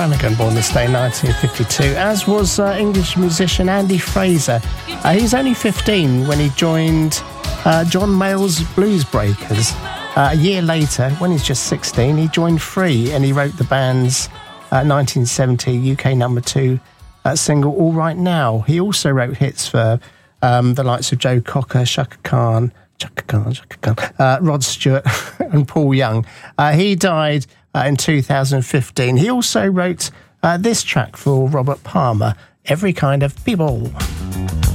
Flanagan, born this day, 1952, as was English musician Andy Fraser. He was only 15 when he joined John Mayall's Blues Breakers. A year later, when he's just 16, he joined Free and he wrote the band's 1970 UK number 2 single All Right Now. He also wrote hits for the likes of Joe Cocker, Chaka Khan, Rod Stewart and Paul Young. He died in 2015. He also wrote this track for Robert Palmer, Every Kind of People.